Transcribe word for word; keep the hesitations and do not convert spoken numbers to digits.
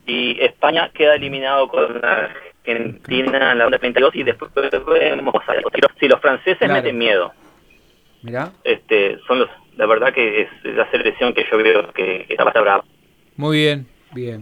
y España queda eliminado con Argentina en la ronda treinta y dos y después vemos si los, si los franceses Claro. meten miedo. Mirá. Este, son los, la verdad que es la selección que yo veo que, que está bastante brava. Muy bien, bien.